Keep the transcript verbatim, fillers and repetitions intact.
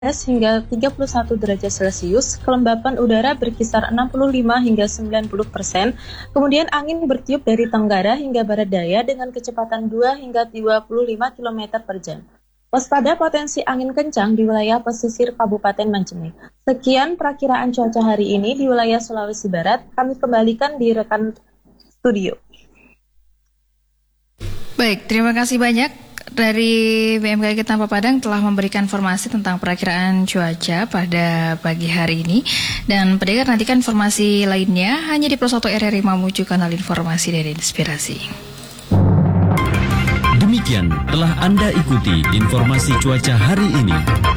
hingga tiga puluh satu derajat Celcius, kelembapan udara berkisar enam puluh lima hingga sembilan puluh persen, kemudian angin bertiup dari tenggara hingga barat daya dengan kecepatan dua hingga dua puluh lima kilometer per jam. Waspada potensi angin kencang di wilayah pesisir Kabupaten Majene. Sekian perakiraan cuaca hari ini di wilayah Sulawesi Barat. Kami kembalikan di rekan studio. Baik, terima kasih banyak. Dari B M K G Tanpa Padang telah memberikan informasi tentang perakiraan cuaca pada pagi hari ini. Dan pendengar nantikan informasi lainnya hanya di Pro satu R R I Mamuju, kanal informasi dan inspirasi. Demikian telah Anda ikuti informasi cuaca hari ini.